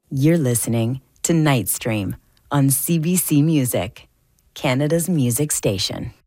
You're listening to Nightstream on CBC Music, Canada's music station.